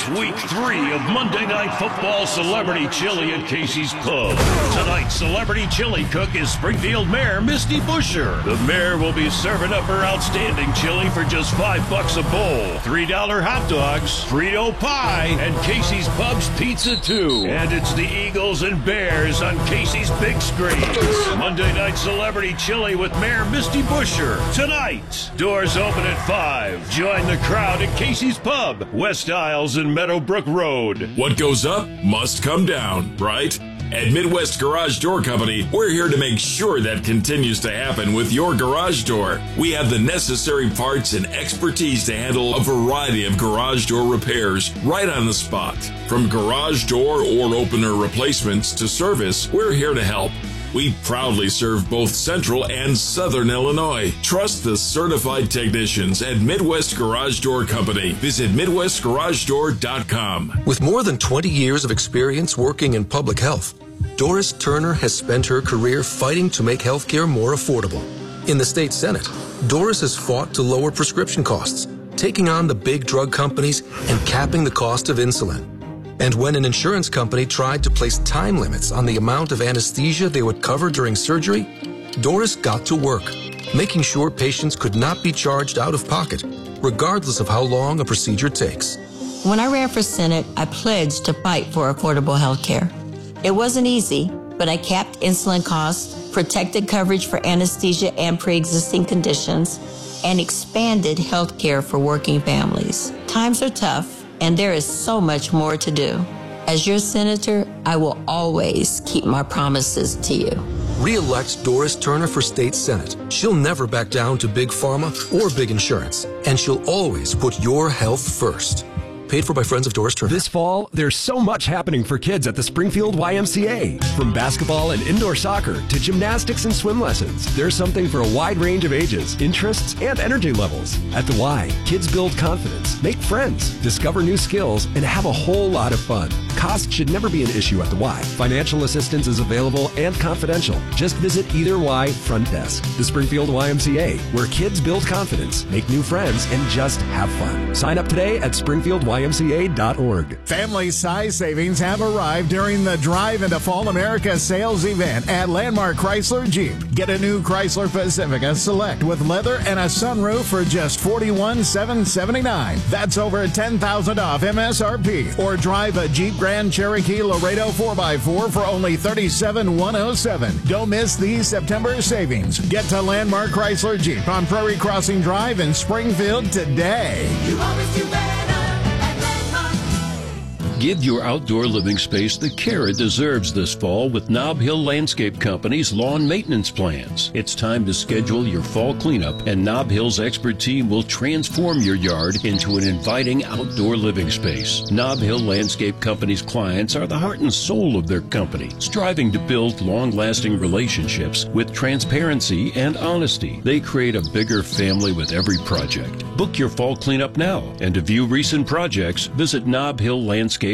It's week 3 of Monday Night Football Celebrity Chili at Casey's Pub. Tonight's celebrity chili cook is Springfield Mayor Misty Buscher. The mayor will be serving up her outstanding chili for just $5 a bowl, $3 hot dogs, Frito pie, and Casey's Pub's pizza too. And it's the Eagles and Bears on Casey's big screen. Monday Night Celebrity Chili with Mayor Misty Buscher. Tonight, doors open at 5. Join the crowd at Casey's Pub, West Isles and Meadowbrook Road. What goes up must come down, right? At Midwest Garage Door Company, we're here to make sure that continues to happen with your garage door. We have the necessary parts and expertise to handle a variety of garage door repairs right on the spot. From garage door or opener replacements to service, we're here to help. We proudly serve both Central and Southern Illinois. Trust the certified technicians at Midwest Garage Door Company. Visit MidwestGarageDoor.com. With more than 20 years of experience working in public health, Doris Turner has spent her career fighting to make healthcare more affordable. In the state Senate, Doris has fought to lower prescription costs, taking on the big drug companies and capping the cost of insulin. And when an insurance company tried to place time limits on the amount of anesthesia they would cover during surgery, Doris got to work, making sure patients could not be charged out of pocket, regardless of how long a procedure takes. When I ran for Senate, I pledged to fight for affordable health care. It wasn't easy, but I capped insulin costs, protected coverage for anesthesia and pre-existing conditions, and expanded health care for working families. Times are tough, and there is so much more to do. As your senator, I will always keep my promises to you. Re-elect Doris Turner for state senate. She'll never back down to big pharma or big insurance, and she'll always put your health first. Paid for by Friends of Doris Turner. This fall, there's so much happening for kids at the Springfield YMCA. From basketball and indoor soccer to gymnastics and swim lessons, there's something for a wide range of ages, interests, and energy levels. At the Y, kids build confidence, make friends, discover new skills, and have a whole lot of fun. Cost should never be an issue at the Y. Financial assistance is available and confidential. Just visit either Y front desk. The Springfield YMCA, where kids build confidence, make new friends, and just have fun. Sign up today at SpringfieldYMCA.org. Family size savings have arrived during the Drive into Fall America sales event at Landmark Chrysler Jeep. Get a new Chrysler Pacifica Select with leather and a sunroof for just $41,779. That's over $10,000 off MSRP. Or drive a Jeep Grand Cherokee Laredo 4x4 for only $37,107. Don't miss these September savings. Get to Landmark Chrysler Jeep on Prairie Crossing Drive in Springfield today. You always do better. Give your outdoor living space the care it deserves this fall with Nob Hill Landscape Company's lawn maintenance plans. It's time to schedule your fall cleanup, and Nob Hill's expert team will transform your yard into an inviting outdoor living space. Nob Hill Landscape Company's clients are the heart and soul of their company, striving to build long-lasting relationships with transparency and honesty. They create a bigger family with every project. Book your fall cleanup now, and to view recent projects, visit NobHillLandscape.com.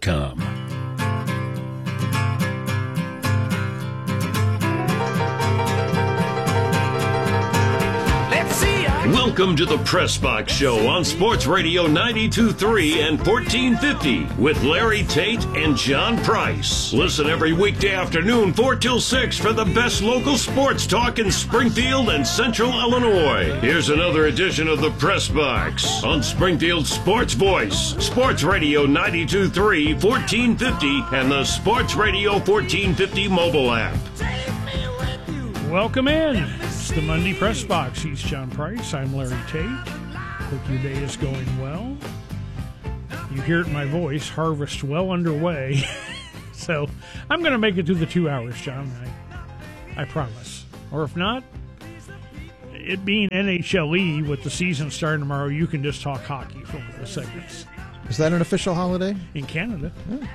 Welcome to the Press Box Show on Sports Radio 92.3 and 1450 with Larry Tate and John Price. Listen every weekday afternoon 4 till 6 for the best local sports talk in Springfield and Central Illinois. Here's another edition of the Press Box on Springfield Sports Voice, Sports Radio 92.3, 1450, and the Sports Radio 1450 mobile app. Welcome in. It's the Monday Press Box. He's John Price. I'm Larry Tate. Hope your day is going well. You hear it in my voice. Harvest well underway. So I'm going to make it through the 2 hours, John. I promise. Or if not, it being NHLE with the season starting tomorrow, you can just talk hockey for the segments. Is that an official holiday? In Canada. Oh.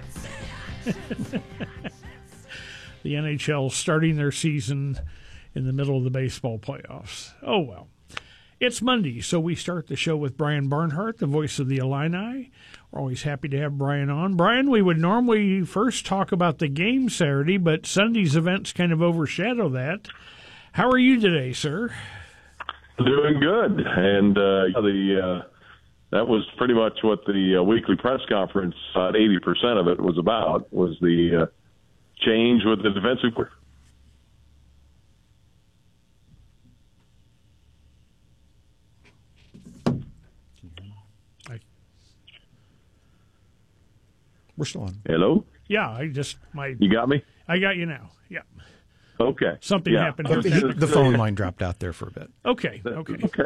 The NHL starting their season in the middle of the baseball playoffs. Oh, well. It's Monday, so we start the show with Brian Barnhart, the voice of the Illini. We're always happy to have Brian on. Brian, we would normally first talk about the game Saturday, but Sunday's events kind of overshadow that. How are you today, sir? Doing good. And the that was pretty much what the weekly press conference, 80% of it was about, was the change with the defensive coordinator. We're still on. Hello? Yeah, You got me? I got you now. Yeah. Okay. Something happened. The phone line dropped out there for a bit. Okay. The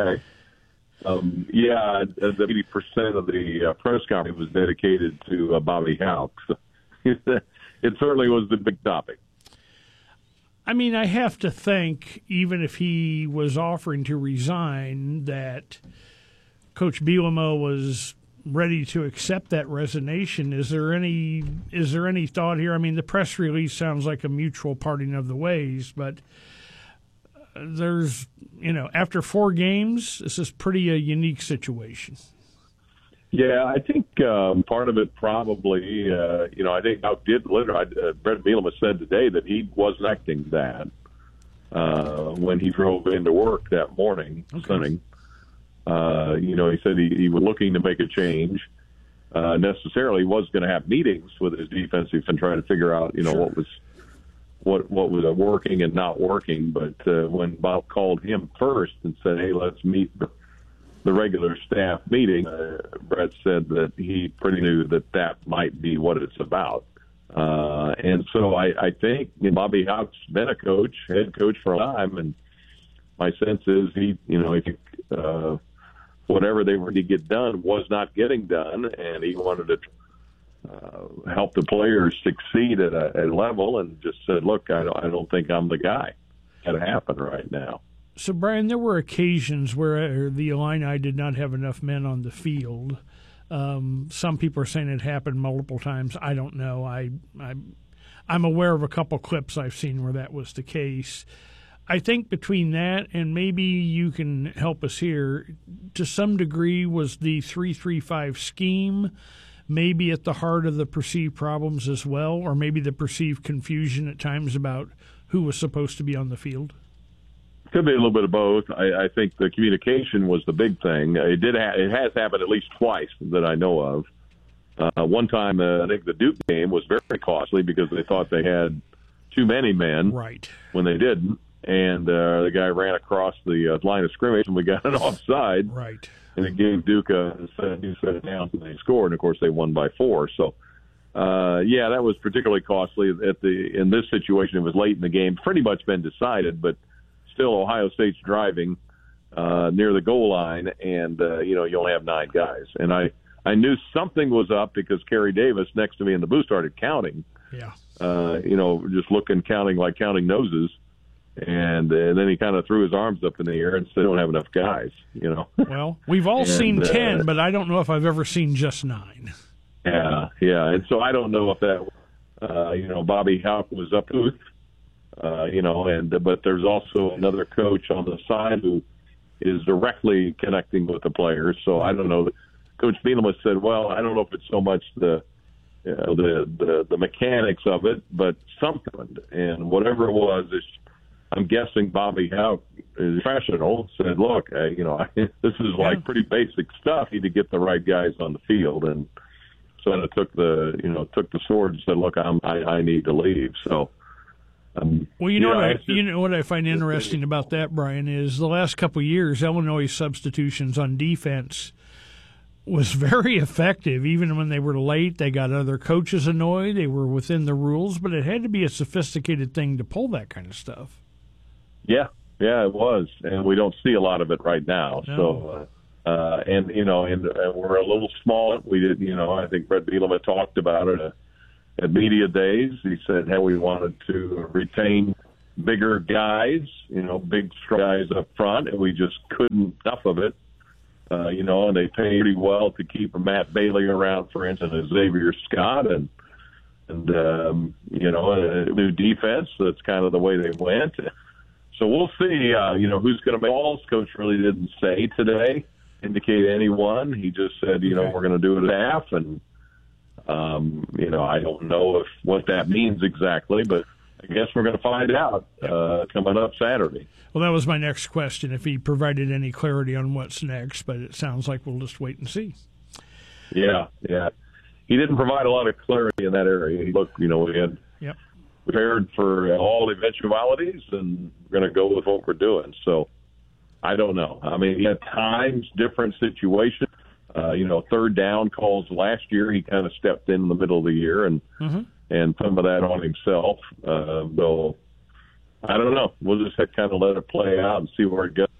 80% of the press conference was dedicated to Bobby Hauck. So it certainly was the big topic. I mean, I have to think, even if he was offering to resign, that Coach Bielema was ready to accept that resignation. Is there any thought here? I mean, the press release sounds like a mutual parting of the ways, but there's, after 4 games, this is pretty a unique situation. Yeah, I think part of it probably, I think Hauck did. Brett Bielema said today that he was acting that when he drove into work that morning, Sunday. He said he was looking to make a change. Necessarily was going to have meetings with his defensive and try to figure out, what was working and not working. But when Bob called him first and said, "Hey, let's meet the regular staff meeting," Brett said that he pretty knew that might be what it's about. And so I think Bobby Hauck's been a head coach for a time, and my sense is he whatever they were to get done was not getting done, and he wanted to help the players succeed at a level, and just said, "Look, I don't think I'm the guy. Got to happen right now." So, Brian, there were occasions where the Illini did not have enough men on the field. Some people are saying it happened multiple times. I don't know. I'm aware of a couple clips I've seen where that was the case. I think between that and maybe you can help us here, to some degree, was the 3-3-5 scheme maybe at the heart of the perceived problems as well, or maybe the perceived confusion at times about who was supposed to be on the field? Could be a little bit of both. I think the communication was the big thing. It has happened at least twice that I know of. One time, I think the Duke game was very costly because they thought they had too many men when they didn't. And the guy ran across the line of scrimmage, and we got an offside. Right. And it gave Duke a set it down, and they scored. And, of course, they won by 4. So, that was particularly costly. In this situation, it was late in the game. Pretty much been decided, but still Ohio State's driving near the goal line, and, you only have 9 guys. And I knew something was up because Kerry Davis next to me in the booth started counting. Yeah. Just counting noses. And then he kind of threw his arms up in the air and said, "I don't have enough guys," Well, we've all seen 10, but I don't know if I've ever seen just 9. Yeah. And so I don't know if that, Bobby Hauck was up to it, but there's also another coach on the side who is directly connecting with the players. So I don't know. Coach Bielema said, "Well, I don't know if it's so much the mechanics of it, but something." And whatever it was, I'm guessing Bobby Hauck is professional. Said, "Look, this is pretty basic stuff. You need to get the right guys on the field." And so I took the sword and said, "Look, I need to leave." So, what I find interesting about that, Brian, is the last couple of years, Illinois' substitutions on defense was very effective. Even when they were late, they got other coaches annoyed. They were within the rules, but it had to be a sophisticated thing to pull that kind of stuff. Yeah, it was, and we don't see a lot of it right now. No. So, and we're a little small. We did, I think Brett Bielema talked about it at media days. He said how we wanted to retain bigger guys, big strong guys up front, and we just couldn't enough of it. And they paid pretty well to keep Matt Bailey around, for instance, and Xavier Scott, and a new defense. That's kind of the way they went. So we'll see, who's going to make calls. Coach really didn't say today, indicate anyone. He just said, we're going to do it at half. And, I don't know what that means exactly, but I guess we're going to find out coming up Saturday. Well, that was my next question, if he provided any clarity on what's next, but it sounds like we'll just wait and see. Yeah. He didn't provide a lot of clarity in that area. He looked, we had prepared for all eventualities, and we're going to go with what we're doing. So I don't know. I mean, at times, different situations. Third down calls last year, he kind of stepped in the middle of the year and some of that on himself. Though I don't know. We'll just have to kind of let it play out and see where it goes.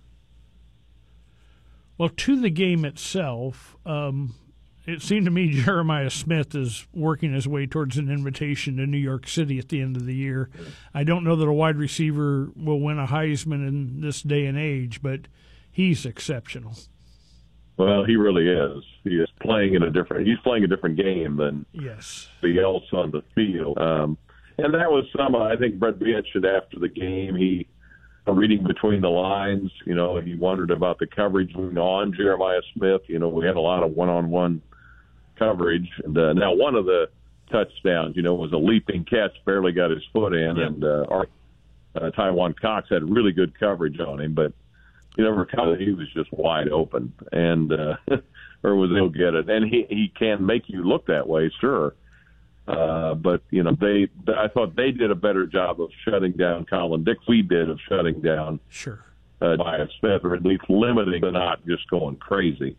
Well, to the game itself, it seemed to me Jeremiah Smith is working his way towards an invitation to New York City at the end of the year. I don't know that a wide receiver will win a Heisman in this day and age, but he's exceptional. Well, he really is. He is playing he's playing a different game than the else on the field. And that was I think Brett mentioned after the game, he reading between the lines, he wondered about the coverage on Jeremiah Smith. We had a lot of one-on-one coverage. And now one of the touchdowns, was a leaping catch, barely got his foot in, and Taiwan Cox had really good coverage on him, but he was just wide open, and or was able to get it. And he can make you look that way, sure. But I thought they did a better job of shutting down Colin Dix. We did of shutting down Jeremiah Smith, or at least limiting, but not just going crazy.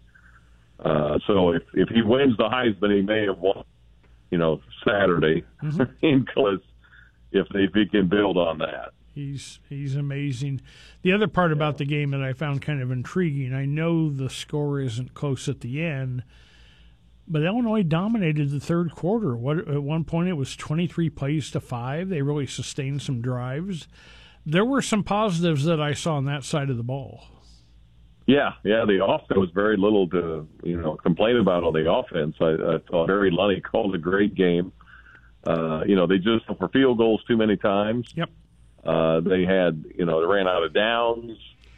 So if he wins the Heisman, he may have won, Saturday, because if he can build on that. He's amazing. The other part about the game that I found kind of intriguing, I know the score isn't close at the end, but Illinois dominated the third quarter. At one point it was 23-5. They really sustained some drives. There were some positives that I saw on that side of the ball. Yeah. The offense was very little to complain about on the offense. I thought Barry Lunny called a great game. They just for field goals too many times. Yep. They ran out of downs.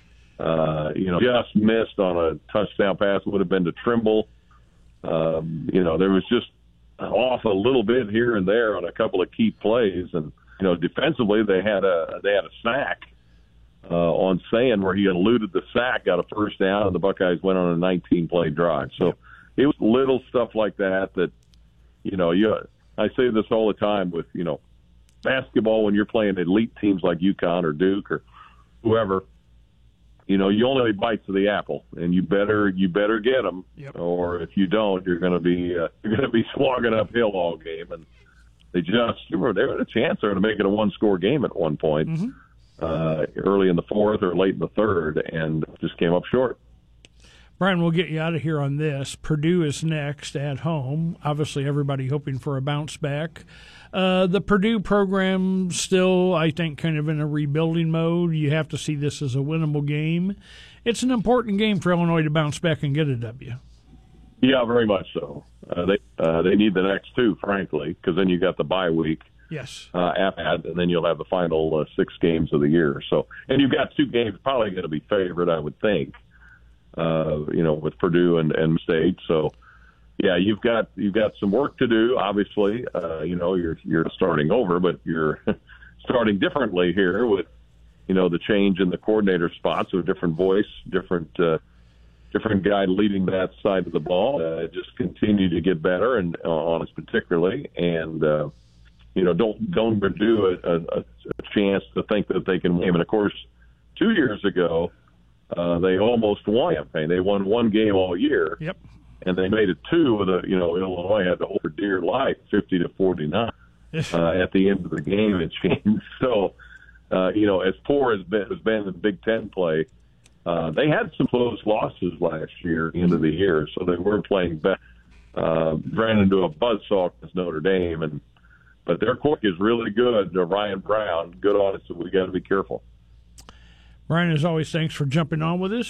Just missed on a touchdown pass. Would have been to Trimble. There was just off a little bit here and there on a couple of key plays, and defensively they had a sack on Sand where he eluded the sack, got a first down, and the Buckeyes went on a 19-play drive. So it was little stuff like that. I say this all the time with basketball, when you're playing elite teams like UConn or Duke or whoever, you only have bites of the apple, and you better get them, or if you don't, you're going to be slogging uphill all game. And they had a chance there to make it a one-score game at one point, early in the fourth or late in the third, and just came up short. Brian, we'll get you out of here on this. Purdue is next at home. Obviously, everybody hoping for a bounce back. The Purdue program still, I think, kind of in a rebuilding mode. You have to see this as a winnable game. It's an important game for Illinois to bounce back and get a W. Yeah, very much so. They need the next two, frankly, because then you got the bye week. Yes. And then you'll have the final 6 games of the year. So, and you've got 2 games probably going to be favored, I would think. With Purdue and State. So, yeah, you've got some work to do. Obviously, you're starting over, but you're starting differently here with, the change in the coordinator spot. So a different voice, different guy leading that side of the ball. Just continue to get better and on us particularly, and don't Purdue a chance to think that they can win. And of course, 2 years ago, they almost won campaign. They won 1 game all year. Yep. And they made it 2 with Illinois had to hold for dear life, 50-49 at the end of the game. It changed. So, as poor as has been in Big Ten play, they had some close losses last year, end of the year. So they were playing better. Ran into a buzzsaw against Notre Dame, but their quarterback is really good. Ryan Brown, good on it. So we got to be careful. Brian, as always, thanks for jumping on with us.